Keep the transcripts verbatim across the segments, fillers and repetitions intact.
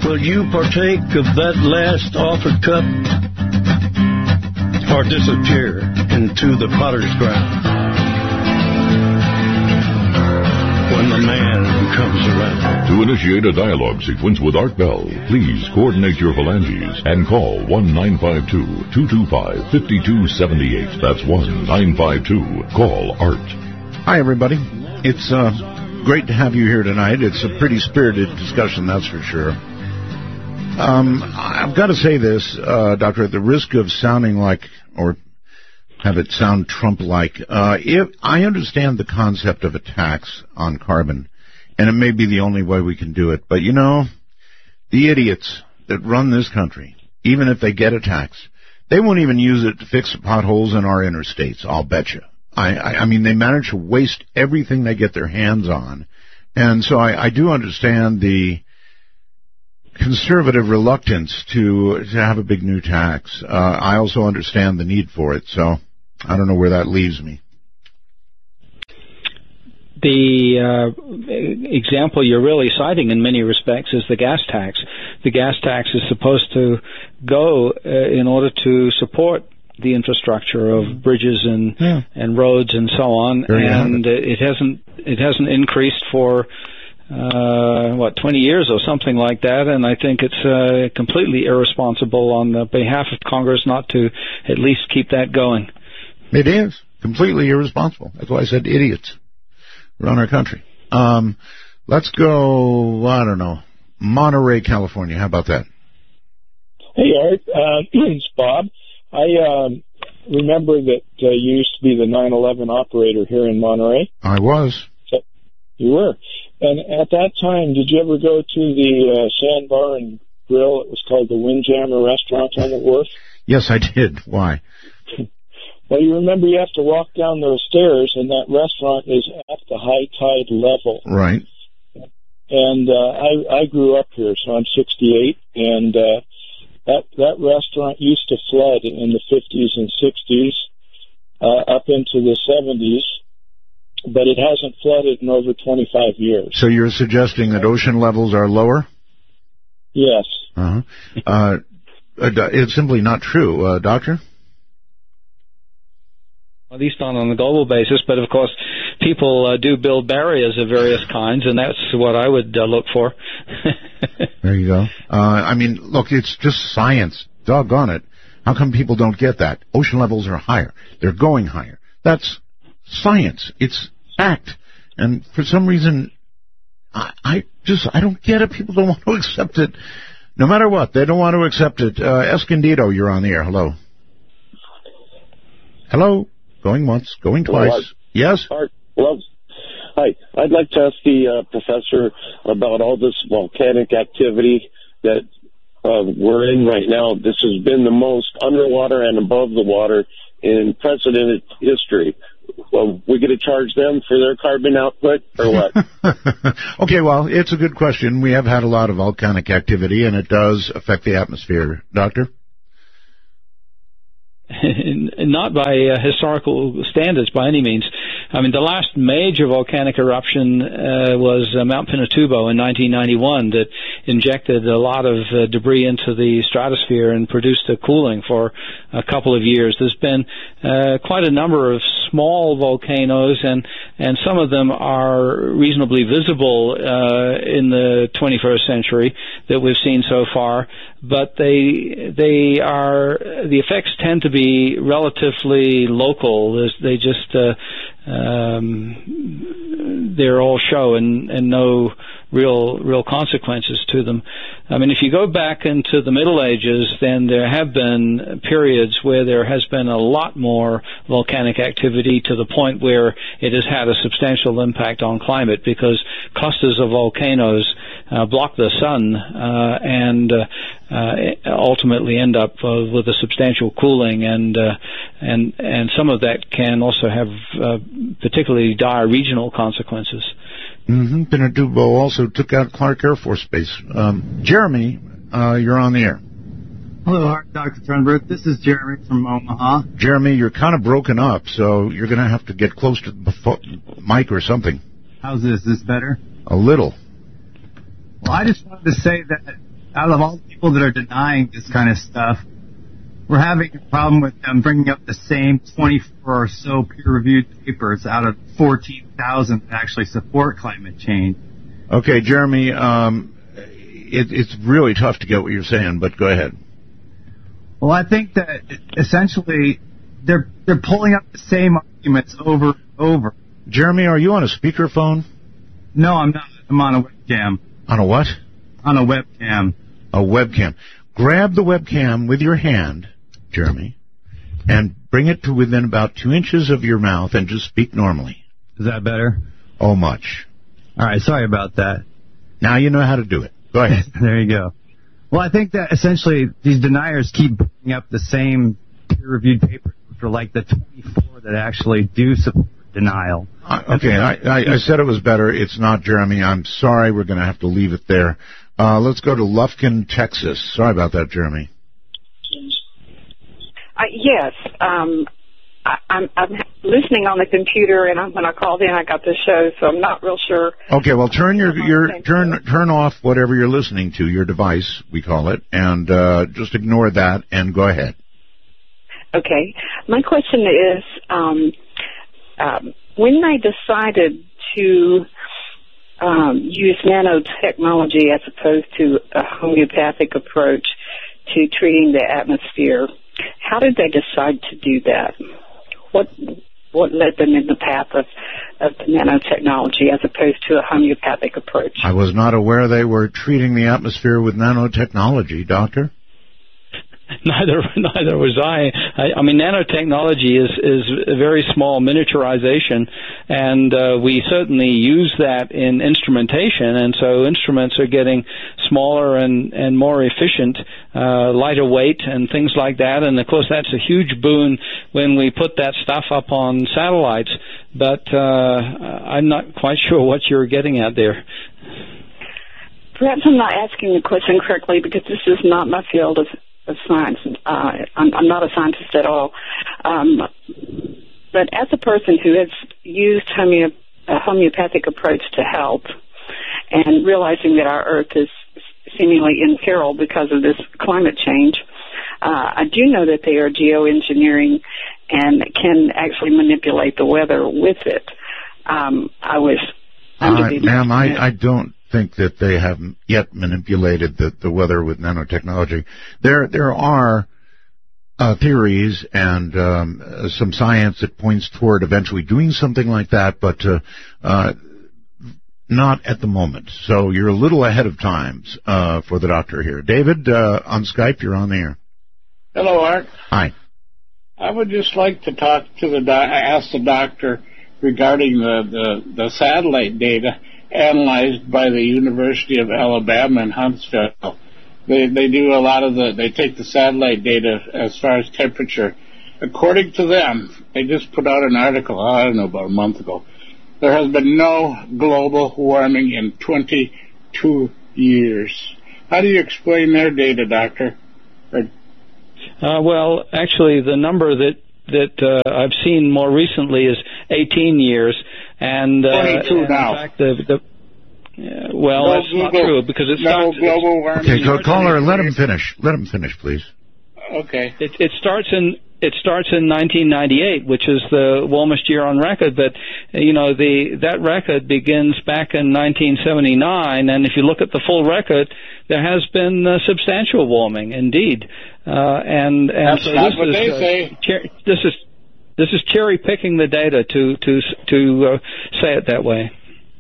Will you partake of that last offered cup, or disappear into the potter's ground when the man comes around? To initiate a dialogue sequence with Art Bell, please coordinate your phalanges and call one nine five two, two two five, five two seven eight. That's one nine five two, call ART. Hi, everybody. It's uh, great to have you here tonight. It's a pretty spirited discussion, that's for sure. Um, I've got to say this, uh, Doctor, at the risk of sounding like, or have it sound Trump-like, uh, if I understand the concept of a tax on carbon, and it may be the only way we can do it, but you know, the idiots that run this country, even if they get a tax, they won't even use it to fix the potholes in our interstates, I'll bet you. I, I, I mean, they manage to waste everything they get their hands on, and so I, I do understand the conservative reluctance to to have a big new tax. Uh, I also understand the need for it, so I don't know where that leaves me. The uh, example you're really citing in many respects is the gas tax. The gas tax is supposed to go uh, in order to support the infrastructure of bridges and yeah. and roads and so on, there and it. it hasn't it hasn't increased for Uh, what, twenty years or something like that, and I think it's uh, completely irresponsible on the behalf of Congress not to at least keep that going. It is completely irresponsible. That's why I said idiots run our country. Um, let's go, I don't know, Monterey, California. How about that? Hey, Art. Uh, it's Bob. I um, remember that uh, you used to be the nine eleven operator here in Monterey. I was. So, you were. And at that time, did you ever go to the uh, Sandbar and Grill? It was called the Windjammer Restaurant on the wharf. Yes, I did. Why? Well, you remember you have to walk down those stairs, and that restaurant is at the high tide level. Right. And uh, I, I grew up here, so I'm sixty-eight, and uh, that that restaurant used to flood in the fifties and sixties, uh, up into the seventies. But it hasn't flooded in over twenty-five years. So you're suggesting that ocean levels are lower? Yes. Uh-huh. Uh, it's simply not true, uh, Doctor? At least not on a global basis, but of course people uh, do build barriers of various kinds, and that's what I would uh, look for. There you go. Uh, I mean, look, it's just science. Doggone it. How come people don't get that? Ocean levels are higher. They're going higher. That's science. It's fact. And for some reason, I, I just, I don't get it. People don't want to accept it. No matter what, they don't want to accept it. Uh, Escondido, you're on the air. Hello. Hello. Going once, going twice. Hello, yes? Art, well, hi. I'd like to ask the uh, professor about all this volcanic activity that uh, we're in right now. This has been the most underwater and above the water in precedented history. Well, we going to charge them for their carbon output, or what? Okay, well, it's a good question. We have had a lot of volcanic activity, and it does affect the atmosphere. Doctor? Not by uh, historical standards, by any means. I mean, the last major volcanic eruption uh, was uh, Mount Pinatubo in nineteen ninety-one that injected a lot of uh, debris into the stratosphere and produced a cooling for a couple of years. There's been uh, quite a number of small volcanoes, and, and some of them are reasonably visible uh, in the twenty-first century that we've seen so far, but they they are the effects tend to be relatively local. There's, they just uh, um, they're all show and, and no real real consequences to them. I mean, if you go back into the Middle Ages, then there have been periods where there has been a lot more volcanic activity to the point where it has had a substantial impact on climate because clusters of volcanoes uh, block the sun uh, and uh, uh, ultimately end up uh, with a substantial cooling, and uh, and and some of that can also have uh, particularly dire regional consequences. Mm-hmm. Pinatubo also took out Clark Air Force Base. Um, Jeremy, uh, you're on the air. Hello, Doctor Thunberg. This is Jeremy from Omaha. Jeremy, you're kind of broken up, so you're going to have to get close to the fo- mic or something. How's this? Is this better? A little. Well, I just wanted to say that out of all the people that are denying this kind of stuff, we're having a problem with them bringing up the same twenty-four or so peer-reviewed papers out of fourteen thousand that actually support climate change. Okay, Jeremy, um, it, it's really tough to get what you're saying, but go ahead. Well, I think that essentially they're they're pulling up the same arguments over and over. Jeremy, are you on a speakerphone? No, I'm not. I'm on a webcam. On a what? On a webcam. A webcam. Grab the webcam with your hand, Jeremy, and bring it to within about two inches of your mouth and just speak normally. Is that better? Oh, much. All right, sorry about that. Now you know how to do it. Go ahead. There you go. Well, I think that essentially these deniers keep bringing up the same peer-reviewed papers, which are like the twenty-four that actually do support denial. Uh, okay, I, I, I said it was better. It's not, Jeremy. I'm sorry. We're going to have to leave it there. Uh, let's go to Lufkin, Texas. Sorry about that, Jeremy. Uh, yes. Um, I, I'm, I'm listening on the computer, and I'm, when I called in, I got the show, so I'm not real sure. Okay, well, turn your your turn turn off whatever you're listening to, your device, we call it, and uh, just ignore that and go ahead. Okay. My question is, um, um, when they decided to um, use nanotechnology as opposed to a homeopathic approach to treating the atmosphere, how did they decide to do that? What what led them in the path of, of the nanotechnology as opposed to a homeopathic approach? I was not aware they were treating the atmosphere with nanotechnology, Doctor. Neither, neither was I. I. I mean, nanotechnology is is a very small miniaturization, and uh, we certainly use that in instrumentation. And so instruments are getting smaller and and more efficient, uh, lighter weight, and things like that. And of course, that's a huge boon when we put that stuff up on satellites. But uh, I'm not quite sure what you're getting at there. Perhaps I'm not asking the question correctly because this is not my field of of science. Uh, I'm, I'm not a scientist at all. Um, but as a person who has used homeo- a homeopathic approach to help and realizing that our Earth is seemingly in peril because of this climate change, uh, I do know that they are geoengineering and can actually manipulate the weather with it. Um, I was under Uh, the ma'am, I, I don't think that they have yet manipulated the, the weather with nanotechnology. There there are uh, theories and um, uh, some science that points toward eventually doing something like that, but uh, uh, not at the moment. So you're a little ahead of times uh, for the doctor here. David, uh, on Skype, you're on the air. Hello, Art. Hi. I would just like to talk to the doc- ask the doctor regarding the, the, the satellite data analyzed by the University of Alabama in Huntsville. They they do a lot of the, they take the satellite data as far as temperature. According to them, they just put out an article, I don't know, about a month ago. There has been no global warming in twenty-two years. How do you explain their data, Doctor? Or, Uh, well, actually, the number that that uh, I've seen more recently is eighteen years, and uh, twenty-two and now. In fact, the, the uh, well, no that's global, not true because it no starts. global warming. Okay, go, caller, let him finish. Let him finish, please. Okay. It, it starts in it starts in nineteen ninety-eight, which is the warmest year on record. But you know, the that record begins back in nineteen seventy-nine, and if you look at the full record, there has been uh, substantial warming indeed. Uh, and and That's so not this what is they uh, say. cher- this is this is cherry picking the data to to to uh, say it that way.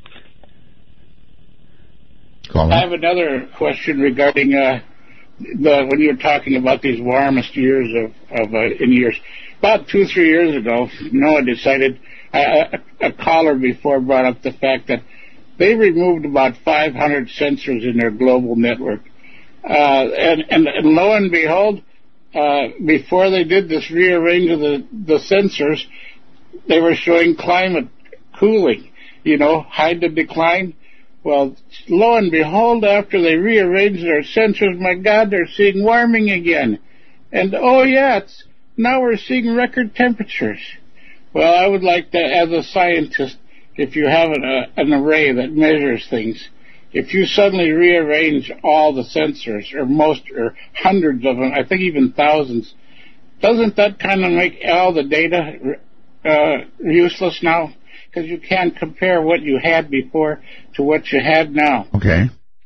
Caller. I have another question regarding uh, the when you're talking about these warmest years of, of uh, in years. About two, three years ago, NOAA decided, uh, a, a caller before brought up the fact that they removed about five hundred sensors in their global network. Uh, and, and, and lo and behold, uh, before they did this rearrange of the, the sensors, they were showing climate cooling, you know, hide the decline. Well, lo and behold, after they rearranged their sensors, my God, they're seeing warming again. And, oh, yeah, it's, now we're seeing record temperatures. Well, I would like to, as a scientist, if you have an, uh, an array that measures things, if you suddenly rearrange all the sensors, or most, or hundreds of them, I think even thousands, doesn't that kind of make all the data uh, useless now? Because you can't compare what you had before to what you had now. Okay.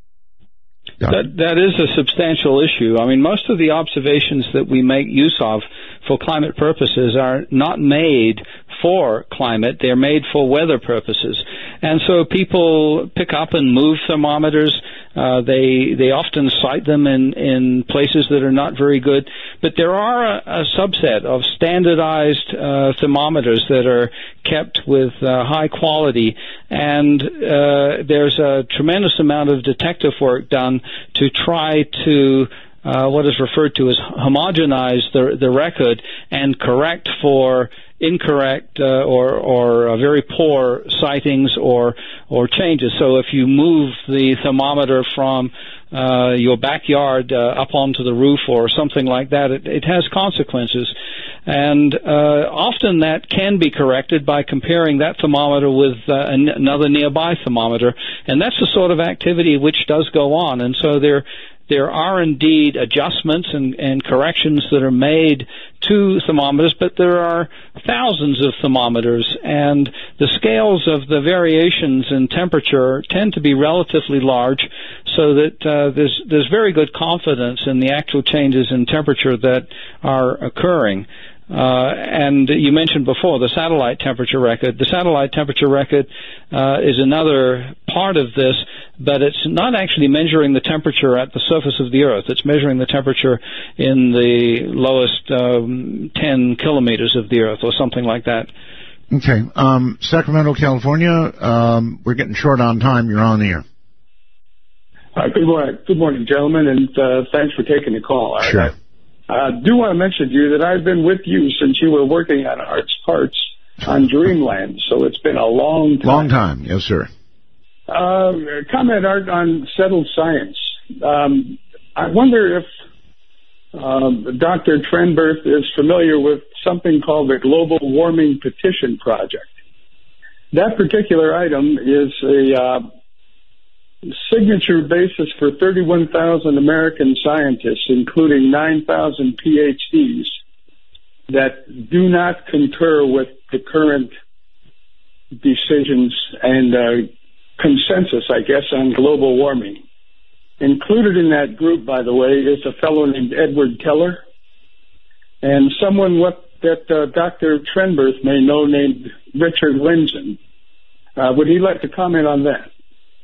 That, that is a substantial issue. I mean, most of the observations that we make use of for climate purposes are not made for climate. They're made for weather purposes. And so people pick up and move thermometers. Uh, they they often cite them in, in places that are not very good. But there are a, a subset of standardized uh, thermometers that are kept with uh, high quality. And uh, there's a tremendous amount of detective work done to try to uh, what is referred to as homogenize the, the record and correct for incorrect uh, or or uh, very poor sightings or or changes. So if you move the thermometer from uh, your backyard uh, up onto the roof or something like that, it, it has consequences. And uh, often that can be corrected by comparing that thermometer with uh, an- another nearby thermometer, and that's the sort of activity which does go on. And so there There are indeed adjustments and, and corrections that are made to thermometers, but there are thousands of thermometers, and the scales of the variations in temperature tend to be relatively large, so that uh, there's, there's very good confidence in the actual changes in temperature that are occurring. Uh, and you mentioned before the satellite temperature record. The satellite temperature record uh, is another part of this, but it's not actually measuring the temperature at the surface of the Earth. It's measuring the temperature in the lowest um, ten kilometers of the Earth or something like that. Okay. Um, Sacramento, California, um, we're getting short on time. You're on the air. Uh, good morning, good morning, gentlemen, and uh, thanks for taking the call. Sure. I, I uh, do want to mention to you that I've been with you since you were working on Art's Parts on Dreamland, so it's been a long time. Long time, yes, sir. Uh, comment, Art, on settled science. Um, I wonder if um, Doctor Trenberth is familiar with something called the Global Warming Petition Project. That particular item is a uh, signature basis for thirty-one thousand American scientists, including nine thousand P H Ds, that do not concur with the current decisions and uh, consensus, I guess, on global warming. Included in that group, by the way, is a fellow named Edward Keller and someone what, that uh, Doctor Trenberth may know named Richard Lindzen. Uh, would he like to comment on that?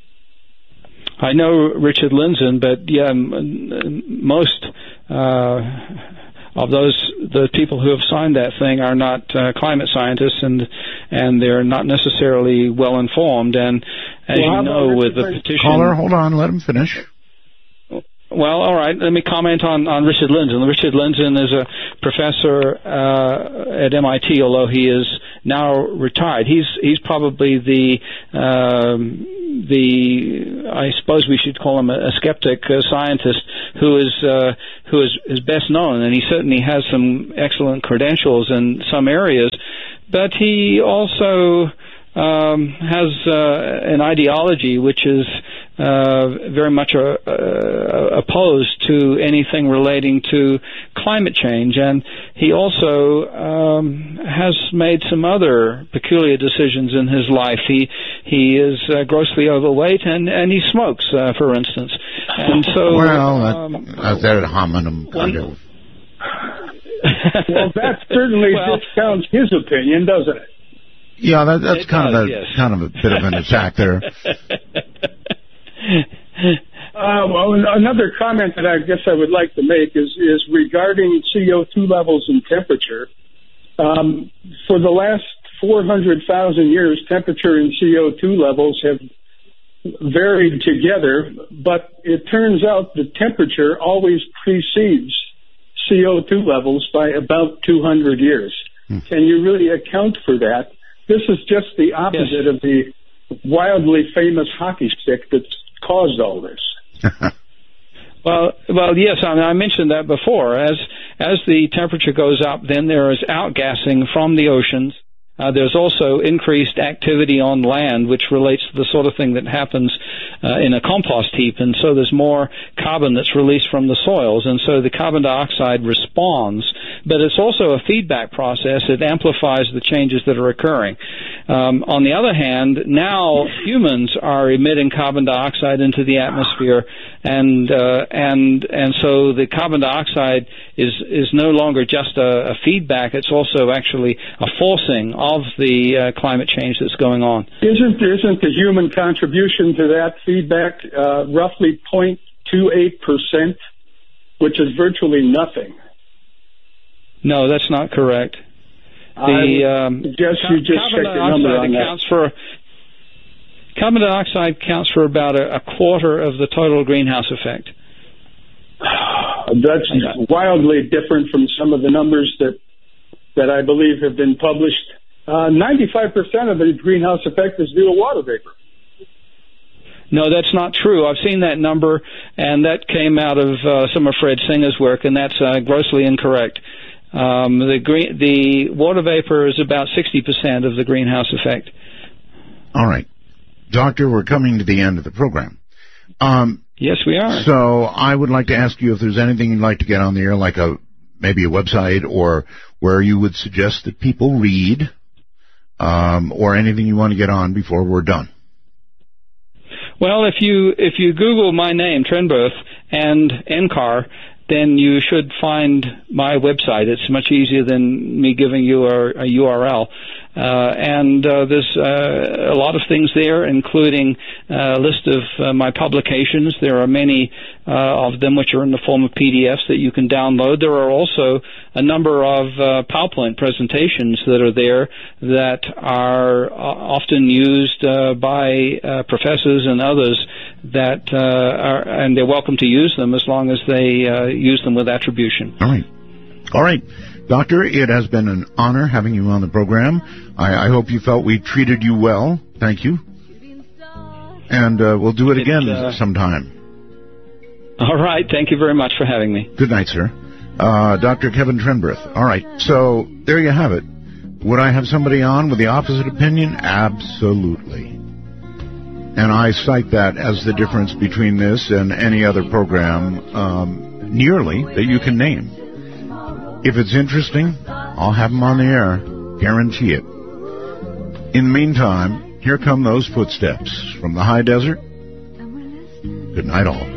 I know Richard Lindzen, but yeah, m- most uh, of those the people who have signed that thing are not uh, climate scientists, and and they're not necessarily well informed. And as well, you know, with the petition, caller, hold on, let him finish. Well, all right. Let me comment on, on Richard Lindzen. Richard Lindzen is a professor uh, at M I T, although he is now retired. He's he's probably the um, the I suppose we should call him a, a skeptic uh, scientist who is uh, who is, is best known, and he certainly has some excellent credentials in some areas. But he also um, has uh, an ideology which is Uh, very much uh, uh, opposed to anything relating to climate change, and he also um, has made some other peculiar decisions in his life. He he is uh, grossly overweight, and, and he smokes, uh, for instance. And so, well, that, um, that's that hominum kind of. Well, that certainly well, discounts his opinion, doesn't it? Yeah, that, that's It kind does, of a yes. kind of a bit of an attack there. Uh, well, another comment that I guess I would like to make is, is regarding C O two levels and temperature. Um, for the last four hundred thousand years, temperature and C O two levels have varied together, but it turns out the temperature always precedes C O two levels by about two hundred years. Hmm. Can you really account for that? This is just the opposite yes. of the wildly famous hockey stick that's caused all this. well, well, yes. I mean, I mentioned that before. As as the temperature goes up, then there is outgassing from the oceans, Uh, there's also increased activity on land, which relates to the sort of thing that happens uh, in a compost heap, and so there's more carbon that's released from the soils, and so the carbon dioxide responds. But it's also a feedback process. It amplifies the changes that are occurring. Um, on the other hand, now humans are emitting carbon dioxide into the atmosphere, and uh, and and so the carbon dioxide is is no longer just a, a feedback. It's also actually a forcing of the uh, climate change that's going on. Isn't isn't the human contribution to that feedback uh, roughly zero point two eight percent, which is virtually nothing? No, that's not correct. The um, suggest you just check the number on that. For, carbon dioxide counts for about a, a quarter of the total greenhouse effect. That's wildly different from some of the numbers that that I believe have been published. Uh, ninety-five percent of the greenhouse effect is due to water vapor. No, that's not true. I've seen that number, and that came out of uh, some of Fred Singer's work, and that's uh, grossly incorrect. Um, the green, the water vapor is about sixty percent of the greenhouse effect. All right. Doctor, we're coming to the end of the program. Um, yes, we are. So I would like to ask you if there's anything you'd like to get on the air, like a maybe a website, or where you would suggest that people read, um, or anything you want to get on before we're done. Well, if you if you Google my name, Trenberth, and N C A R, then you should find my website. It's much easier than me giving you a, a U R L. Uh, and uh, there's uh, a lot of things there, including a list of uh, my publications. There are many uh, of them which are in the form of P D Fs that you can download. There are also a number of uh, PowerPoint presentations that are there that are often used uh, by uh, professors and others that uh, are, and they're welcome to use them as long as they uh, use them with attribution. All right. All right. Doctor, it has been an honor having you on the program. I, I hope you felt we treated you well. Thank you. And uh, we'll do it again it, uh, sometime. All right. Thank you very much for having me. Good night, sir. Uh, Doctor Kevin Trenberth. All right. So there you have it. Would I have somebody on with the opposite opinion? Absolutely. And I cite that as the difference between this and any other program um, nearly that you can name. If it's interesting, I'll have them on the air. Guarantee it. In the meantime, here come those footsteps from the high desert. Good night, all.